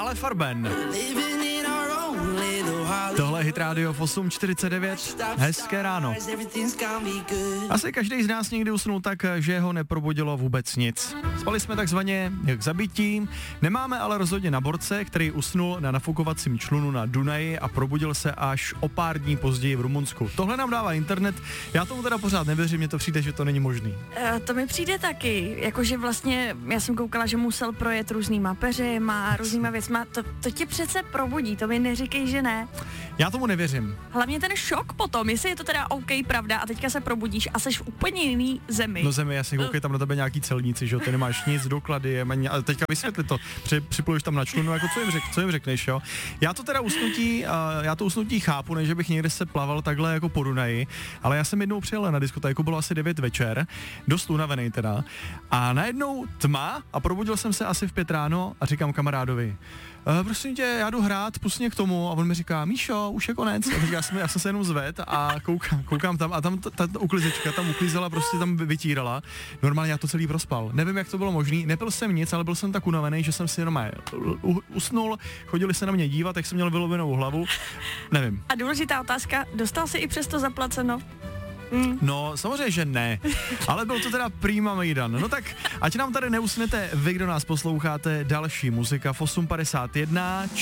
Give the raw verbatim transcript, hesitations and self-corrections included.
Ale Farben. Tohle je Hit Radio v osm čtyřicet devět. Hezké ráno. Asi každý z nás někdy usnul tak, že ho neprobudilo vůbec nic. Spali jsme takzvaně k zabití, nemáme ale rozhodně na borce, který usnul na nafukovacím člunu na Dunaji a probudil se až o pár dní později v Rumunsku. Tohle nám dává internet, já tomu teda pořád nevěřím, mně to přijde, že to není možný. E, to mi přijde taky, jakože vlastně, já jsem koukala, že musel projet různýma peřima, různýma věcma, to, to tě přece probudí, to mi neříkej, že ne. Já tomu nevěřím. Hlavně ten šok potom, jestli je to teda OK, pravda, a teďka se probudíš a seš v úplně jiný zemi. No zemi, jasně, koukej tam na tebe nějaký celníci, že jo, ty nemáš nic, doklady, je, ale teďka vysvětli to, při, připluješ tam na člunu, jako co jim, řek, co jim řekneš, jo. Já to teda usnutí, uh, já to usnutí chápu, než bych někde se plaval takhle jako po Dunaji, ale já jsem jednou přijel na diskotéku, bylo asi devět večer, dost unavený teda, a najednou tma a probudil jsem se asi v pět ráno a říkám kamarádovi, Uh, prosím tě, já jdu hrát, pust mě k tomu, a on mi říká, Míšo, už je konec. A já jsem, já jsem se jenom zved a koukám, koukám tam a tam ta, ta, ta uklizečka tam uklízela, prostě tam vytírala. Normálně já to celý prospal. Nevím, jak to bylo možné. Nepil jsem nic, ale byl jsem tak unavený, že jsem si jenom usnul, chodili se na mě dívat, jak jsem měl vylovenou hlavu. Nevím. A důležitá otázka, dostal jsi i přesto zaplaceno? Mm. No, samozřejmě, že ne, ale byl to teda prima mejdan. No tak, ať nám tady neusnete vy, kdo nás posloucháte, další muzika v osm padesát jedna.